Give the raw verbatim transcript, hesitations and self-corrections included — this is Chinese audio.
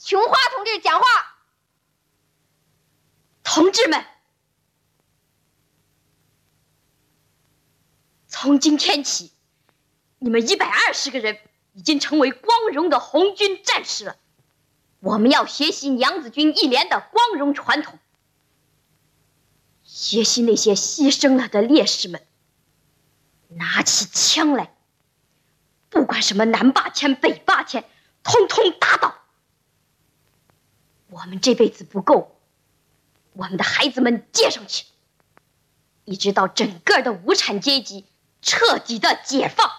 琼花同志讲话。 同志们，从今天起，你们一百二十个人已经成为光荣的红军战士了。我们要学习娘子军一连的光荣传统，学习那些牺牲了的烈士们，拿起枪来，不管什么南八千北八千，通通打倒。我们这辈子不够，我们的孩子们接上去，一直到整个的无产阶级彻底的解放。